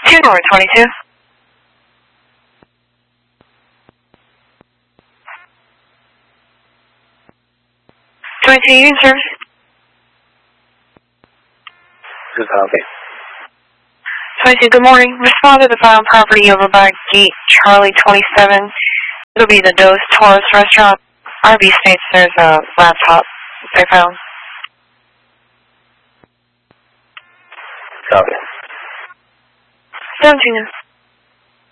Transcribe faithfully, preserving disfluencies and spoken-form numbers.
two, number twenty-two. twenty-two, Union Service. This is Harvey. twenty-two, good morning. Respond to the found property over by gate Charlie twenty-seven. It'll be the Dos Taurus restaurant. R B states there's a laptop they found. Copy. seventeen.